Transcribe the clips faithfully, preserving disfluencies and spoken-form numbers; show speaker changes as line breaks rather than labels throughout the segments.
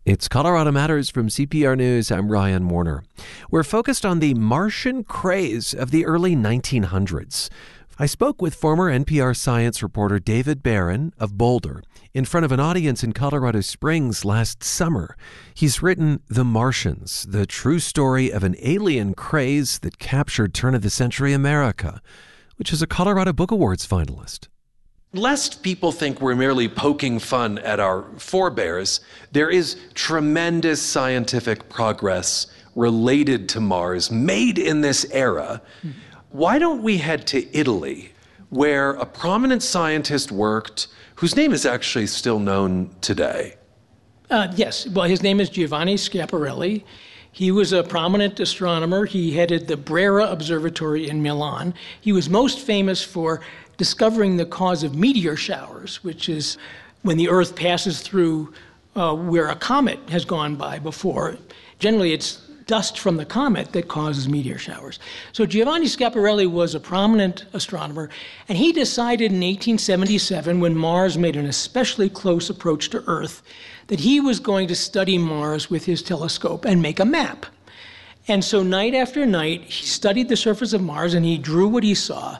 It's Colorado Matters from C P R News. I'm Ryan Warner. We're focused on the Martian craze of the early nineteen hundreds. I spoke with former N P R science reporter David Barron of Boulder in front of an audience in Colorado Springs last summer. He's written The Martians, the true story of an alien craze that captured turn-of-the-century America, which is a Colorado Book Awards finalist. Lest people think we're merely poking fun at our forebears, there is tremendous scientific progress related to Mars made in this era. Mm-hmm. Why don't we head to Italy, where a prominent scientist worked, whose name is actually still known today?
Uh, yes. Well, his name is Giovanni Schiaparelli. He was a prominent astronomer. He headed the Brera Observatory in Milan. He was most famous for discovering the cause of meteor showers, which is when the Earth passes through uh, where a comet has gone by before. Generally, it's dust from the comet that causes meteor showers. So Giovanni Schiaparelli was a prominent astronomer, and he decided in eighteen seventy-seven, when Mars made an especially close approach to Earth, that he was going to study Mars with his telescope and make a map. And so night after night, he studied the surface of Mars and he drew what he saw.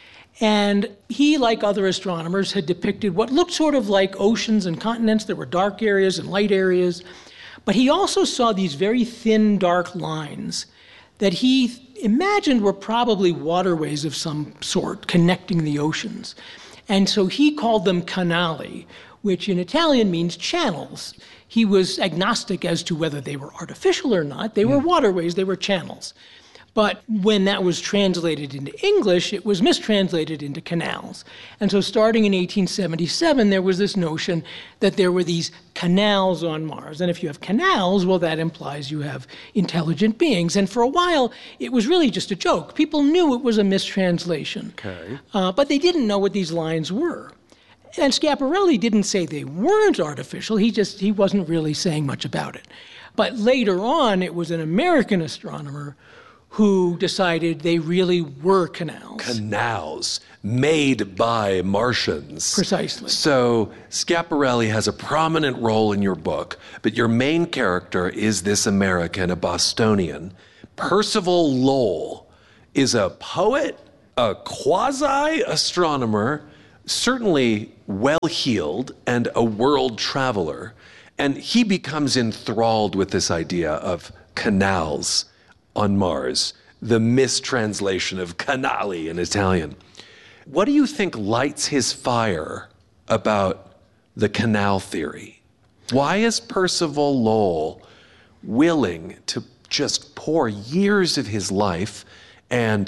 And he, like other astronomers, had depicted what looked sort of like oceans and continents. There were dark areas and light areas. But he also saw these very thin, dark lines that he imagined were probably waterways of some sort connecting the oceans. And so he called them canali, which in Italian means channels. He was agnostic as to whether they were artificial or not. They were waterways, they were channels. But when that was translated into English, it was mistranslated into canals. And so starting in eighteen seventy-seven, there was this notion that there were these canals on Mars. And if you have canals, well, that implies you have intelligent beings. And for a while, it was really just a joke. People knew it was a mistranslation. Okay. Uh, but they didn't know what these lines were. And Schiaparelli didn't say they weren't artificial. He just, he wasn't really saying much about it. But later on, it was an American astronomer who decided they really were canals.
Canals made by Martians.
Precisely.
So Schiaparelli has a prominent role in your book, but your main character is this American, a Bostonian. Percival Lowell is a poet, a quasi-astronomer, certainly well-heeled, and a world traveler. And he becomes enthralled with this idea of canals on Mars, the mistranslation of canali in Italian. What do you think lights his fire about the canal theory? Why is Percival Lowell willing to just pour years of his life and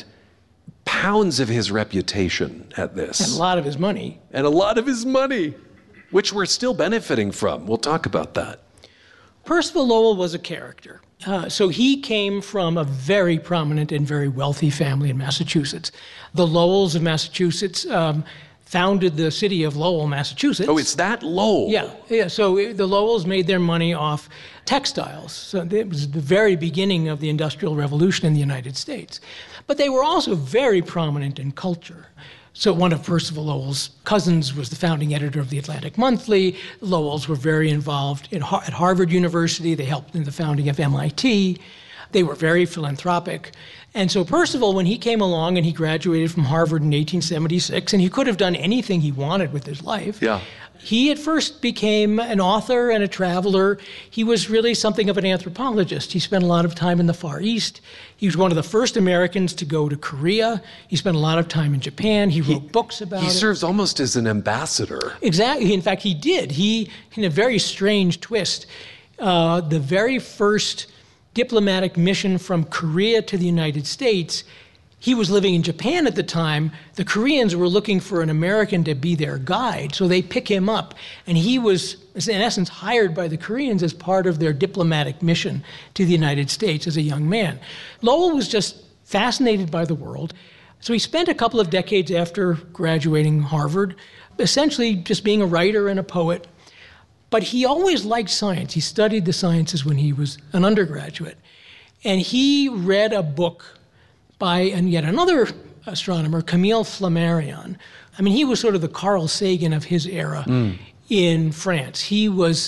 pounds of his reputation at this?
And a lot of his money.
And a lot of his money, which we're still benefiting from. We'll talk about that.
Percival Lowell was a character. Uh, so he came from a very prominent and very wealthy family in Massachusetts. The Lowells of Massachusetts um, founded the city of Lowell, Massachusetts.
Oh, it's that Lowell.
Yeah, yeah. So it, the Lowells made their money off textiles. So it was the very beginning of the Industrial Revolution in the United States. But they were also very prominent in culture. So one of Percival Lowell's cousins was the founding editor of the Atlantic Monthly. The Lowells were very involved in, at Harvard University. They helped in the founding of M I T. They were very philanthropic. And so Percival, when he came along and he graduated from Harvard in eighteen seventy-six, and he could have done anything he wanted with his life,
yeah.
He at first became an author and a traveler. He was really something of an anthropologist. He spent a lot of time in the Far East. He was one of the first Americans to go to Korea. He spent a lot of time in Japan. He wrote he, books about
he
it.
He serves almost as an ambassador.
Exactly. In fact, he did. He, in a very strange twist, uh, the very first diplomatic mission from Korea to the United States, he was living in Japan at the time. The Koreans were looking for an American to be their guide, so they pick him up. And he was, in essence, hired by the Koreans as part of their diplomatic mission to the United States as a young man. Lowell was just fascinated by the world. So he spent a couple of decades after graduating Harvard, essentially just being a writer and a poet. But he always liked science. He studied the sciences when he was an undergraduate. And he read a book by and yet another astronomer, Camille Flammarion. I mean, he was sort of the Carl Sagan of his era mm. in France. He was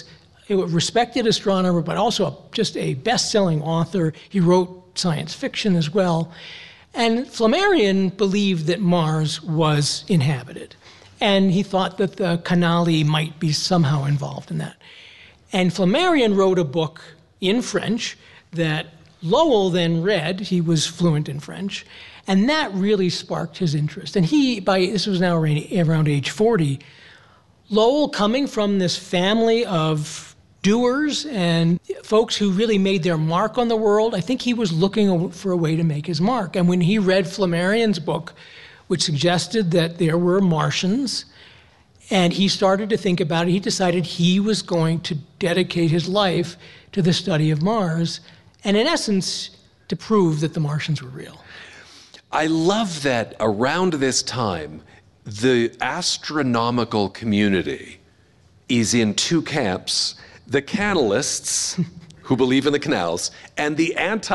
a respected astronomer, but also just a best-selling author. He wrote science fiction as well. And Flammarion believed that Mars was inhabited. And he thought that the Canali might be somehow involved in that. And Flammarion wrote a book in French that Lowell then read. He was fluent in French. And that really sparked his interest. And he, by this was now around age forty, Lowell, coming from this family of doers and folks who really made their mark on the world, I think he was looking for a way to make his mark. And when he read Flammarion's book, which suggested that there were Martians, and he started to think about it, he decided he was going to dedicate his life to the study of Mars, and in essence, to prove that the Martians were real.
I love that around this time, the astronomical community is in two camps: the canalists, who believe in the canals, and the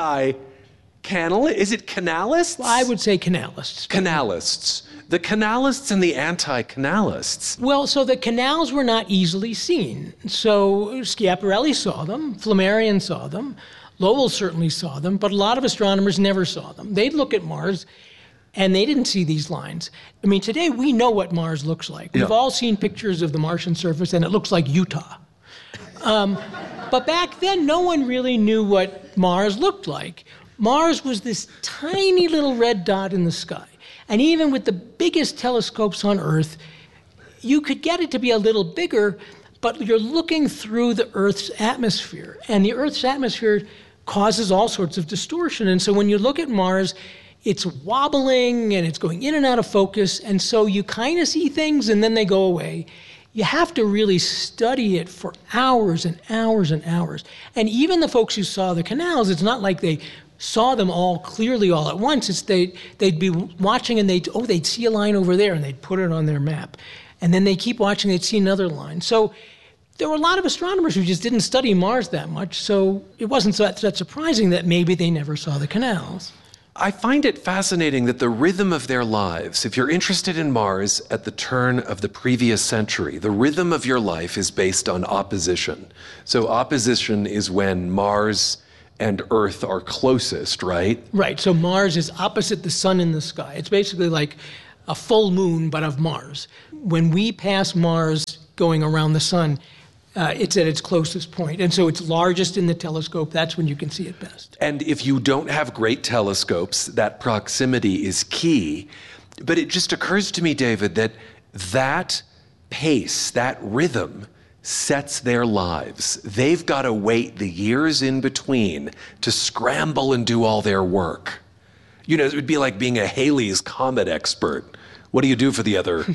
anti-canal, is it canalists?
Well, I would say canalists.
Canalists. The canalists and the anti-canalists.
Well, so the canals were not easily seen. So Schiaparelli saw them, Flammarion saw them, Lowell certainly saw them, but a lot of astronomers never saw them. They'd look at Mars, and they didn't see these lines. I mean, today we know what Mars looks like. We've
Yeah.
all seen pictures of the Martian surface, and it looks like Utah. Um, but back then, no one really knew what Mars looked like. Mars was this tiny little red dot in the sky. And even with the biggest telescopes on Earth, you could get it to be a little bigger, but you're looking through the Earth's atmosphere. And the Earth's atmosphere causes all sorts of distortion. And so when you look at Mars, it's wobbling and it's going in and out of focus. And so you kind of see things and then they go away. You have to really study it for hours and hours and hours. And even the folks who saw the canals, it's not like they saw them all clearly all at once. It's they, they'd be watching and they'd, oh, they'd see a line over there and they'd put it on their map. And then they keep watching, they'd see another line. So there were a lot of astronomers who just didn't study Mars that much. So it wasn't that, that surprising that maybe they never saw the canals.
I find it fascinating that the rhythm of their lives, if you're interested in Mars at the turn of the previous century, the rhythm of your life is based on opposition. So opposition is when Mars and Earth are closest, right?
Right. So Mars is opposite the sun in the sky. It's basically like a full moon, but of Mars. When we pass Mars going around the sun, Uh, it's at its closest point. And so it's largest in the telescope. That's when you can see it best.
And if you don't have great telescopes, that proximity is key. But it just occurs to me, David, that that pace, that rhythm, sets their lives. They've got to wait the years in between to scramble and do all their work. You know, it would be like being a Halley's Comet expert. What do you do for the other?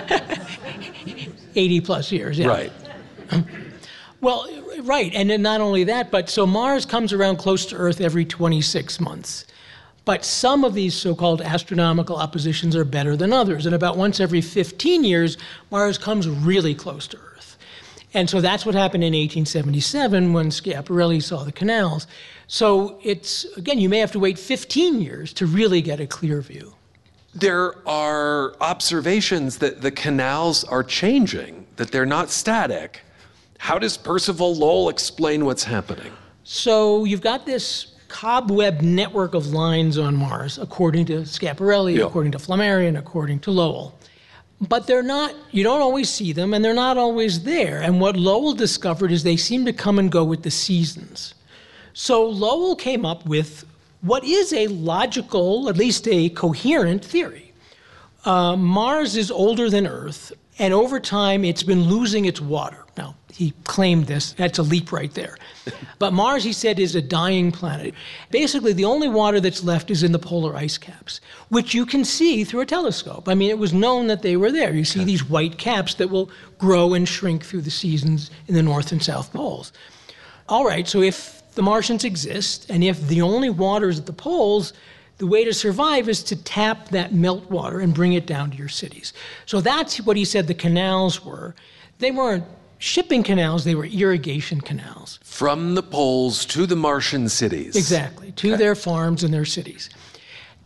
eighty plus years, yeah.
Right.
Well, right, and then not only that, but so Mars comes around close to Earth every twenty-six months. But some of these so-called astronomical oppositions are better than others, and about once every fifteen years, Mars comes really close to Earth. And so that's what happened in eighteen seventy-seven when Schiaparelli saw the canals. So it's, again, you may have to wait fifteen years to really get a clear view.
There are observations that the canals are changing, that they're not static. How does Percival Lowell explain what's happening?
So you've got this cobweb network of lines on Mars, according to Schiaparelli,
Yeah.
according to Flammarion, according to Lowell. But they're not, you don't always see them, and they're not always there. And what Lowell discovered is they seem to come and go with the seasons. So Lowell came up with what is a logical, at least a coherent theory. Uh, Mars is older than Earth, and over time it's been losing its water. Now, he claimed this. That's a leap right there. But Mars, he said, is a dying planet. Basically, the only water that's left is in the polar ice caps, which you can see through a telescope. I mean, it was known that they were there. You see these white caps that will grow and shrink through the seasons in the North and South poles. All right, so if the Martians exist, and if the only water is at the poles, the way to survive is to tap that meltwater and bring it down to your cities. So that's what he said the canals were. They weren't shipping canals, they were irrigation canals.
From the poles to the Martian cities.
Exactly, to
Okay.
their farms and their cities.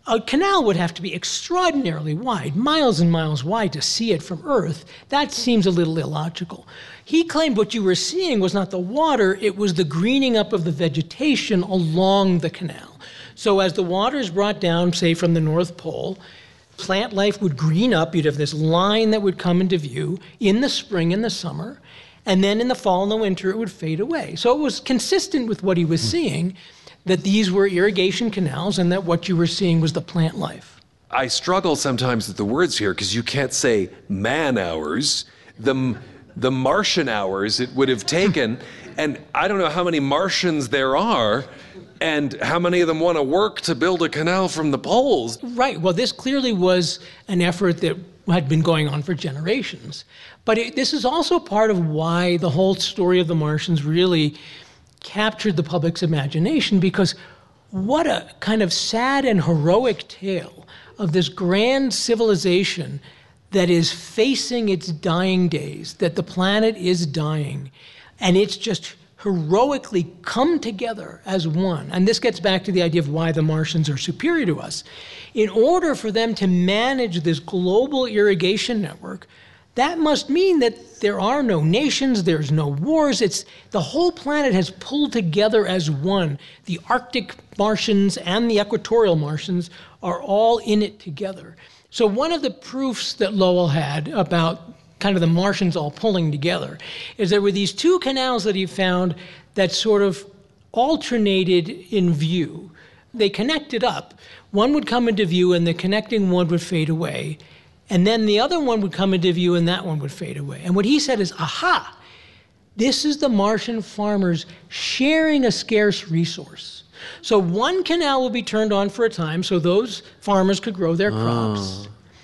A canal would have to be extraordinarily wide, miles and miles wide to see it from Earth. That seems a little illogical. He claimed what you were seeing was not the water, it was the greening up of the vegetation along the canal. So as the water is brought down, say from the North Pole, plant life would green up. You'd have this line that would come into view in the spring and the summer, and then in the fall and the winter it would fade away. So it was consistent with what he was seeing, that these were irrigation canals and that what you were seeing was the plant life.
I struggle sometimes with the words here because you can't say man hours, the, the Martian hours it would have taken, and I don't know how many Martians there are and how many of them want to work to build a canal from the poles.
Right. Well, this clearly was an effort that had been going on for generations. But it, this is also part of why the whole story of the Martians really captured the public's imagination, because what a kind of sad and heroic tale of this grand civilization that is facing its dying days, that the planet is dying, and it's just heroically come together as one. And this gets back to the idea of why the Martians are superior to us. In order for them to manage this global irrigation network, that must mean that there are no nations, there's no wars. It's the whole planet has pulled together as one. The Arctic Martians and the equatorial Martians are all in it together. So one of the proofs that Lowell had about kind of the Martians all pulling together is there were these two canals that he found that sort of alternated in view. They connected up. One would come into view and the connecting one would fade away. And then the other one would come into view and that one would fade away. And what he said is, aha, this is the Martian farmers sharing a scarce resource. So one canal will be turned on for a time so those farmers could grow their crops. Oh.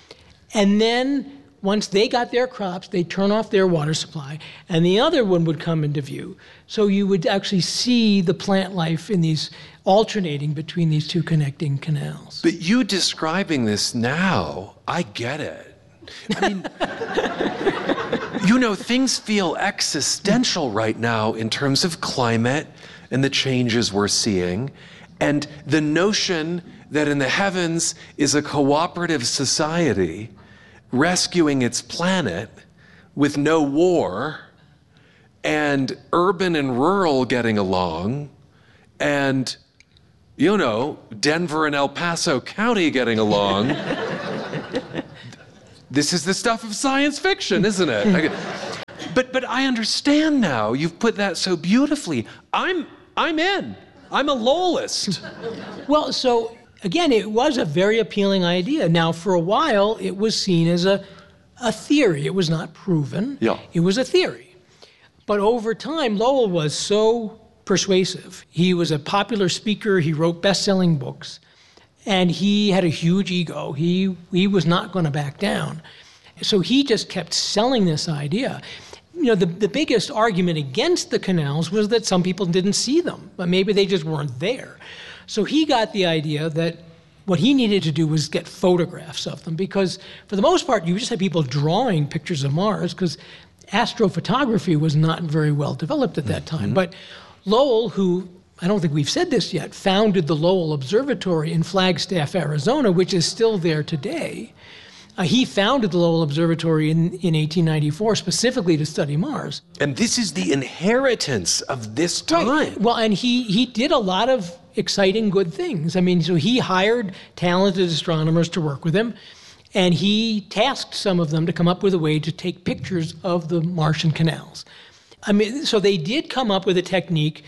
And then once they got their crops, they'd turn off their water supply, and the other one would come into view. So you would actually see the plant life in these alternating between these two connecting canals.
But you describing this now, I get it. I mean, you know, things feel existential right now in terms of climate and the changes we're seeing, and the notion that in the heavens is a cooperative society rescuing its planet with no war, and urban and rural getting along, and, you know, Denver and El Paso County getting along. This is the stuff of science fiction, isn't it? But but I understand now. You've put that so beautifully. I'm I'm in. I'm a Lowellist.
Well, so again, it was a very appealing idea. Now, for a while, it was seen as a, a theory. It was not proven.
Yeah.
It was a theory. But over time, Lowell was so persuasive. He was a popular speaker. He wrote best-selling books. And he had a huge ego. He, he was not going to back down. So he just kept selling this idea. You know, the, the biggest argument against the canals was that some people didn't see them, but maybe they just weren't there. So he got the idea that what he needed to do was get photographs of them, because for the most part, you just had people drawing pictures of Mars, because astrophotography was not very well developed at that time. Mm-hmm. But Lowell, who, I don't think we've said this yet, founded the Lowell Observatory in Flagstaff, Arizona, which is still there today. Uh, he founded the Lowell Observatory in, in eighteen ninety-four specifically to study Mars.
And this is the inheritance of this time.
Right. Well, and he, he did a lot of exciting good things. I mean, so he hired talented astronomers to work with him, and he tasked some of them to come up with a way to take pictures of the Martian canals. I mean, so they did come up with a technique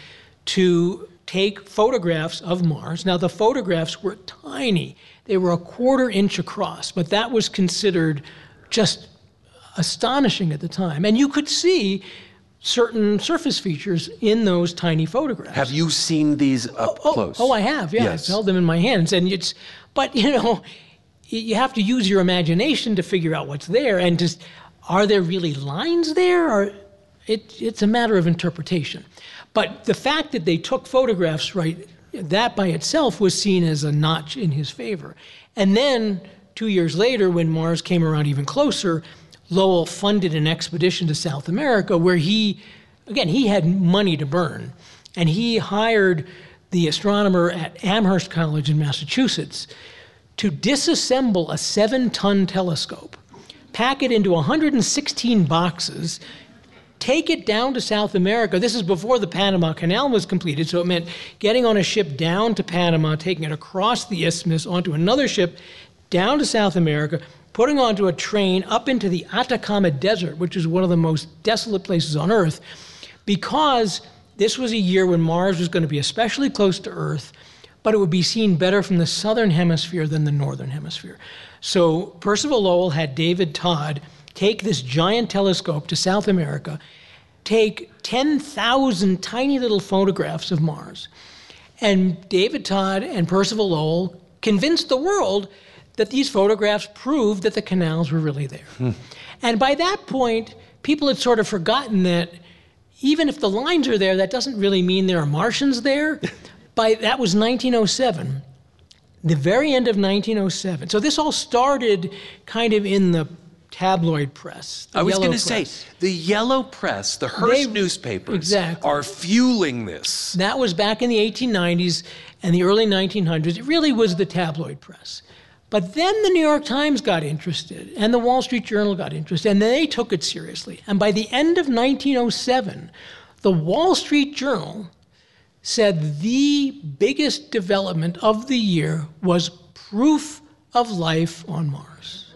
to take photographs of Mars. Now, the photographs were tiny. They were a quarter inch across, but that was considered just astonishing at the time. And you could see certain surface features in those tiny photographs.
Have you seen these up
oh,
close?
Oh, I have, yeah.
Yes.
I've held them in my hands. And it's, but, you know, you have to use your imagination to figure out what's there. And just, are there really lines there? Or it, it's a matter of interpretation. But the fact that they took photographs, right, that by itself was seen as a notch in his favor. And then two years later, when Mars came around even closer, Lowell funded an expedition to South America where he, again, he had money to burn. And he hired the astronomer at Amherst College in Massachusetts to disassemble a seven-ton telescope, pack it into one hundred sixteen boxes, take it down to South America. This is before the Panama Canal was completed, so it meant getting on a ship down to Panama, taking it across the isthmus onto another ship down to South America, putting onto a train up into the Atacama Desert, which is one of the most desolate places on Earth, because this was a year when Mars was going to be especially close to Earth, but it would be seen better from the southern hemisphere than the northern hemisphere. So Percival Lowell had David Todd take this giant telescope to South America, take ten thousand tiny little photographs of Mars. And David Todd and Percival Lowell convinced the world that these photographs proved that the canals were really there. Hmm. And by that point, people had sort of forgotten that even if the lines are there, that doesn't really mean there are Martians there. By that was nineteen oh seven, the very end of nineteen oh seven. So this all started kind of in the tabloid press.
I was going to say, the yellow press, the Hearst they, newspapers,
exactly.
are fueling this.
That was back in the eighteen nineties and the early nineteen hundreds. It really was the tabloid press. But then the New York Times got interested, and the Wall Street Journal got interested, and they took it seriously. And by the end of nineteen oh seven, the Wall Street Journal said the biggest development of the year was proof of life on Mars.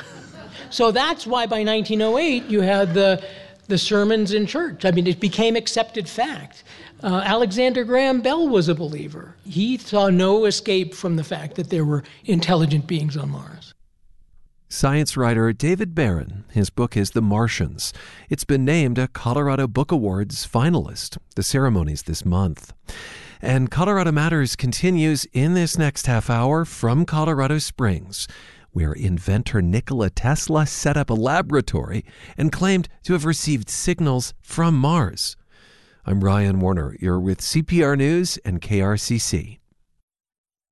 So that's why by nineteen oh eight you had the, the sermons in church. I mean, it became accepted fact. Uh, Alexander Graham Bell was a believer. He saw no escape from the fact that there were intelligent beings on Mars.
Science writer David Barron. His book is The Martians. It's been named a Colorado Book Awards finalist. The ceremony's this month. And Colorado Matters continues in this next half hour from Colorado Springs, where inventor Nikola Tesla set up a laboratory and claimed to have received signals from Mars. I'm Ryan Warner. You're with C P R News and K R C C.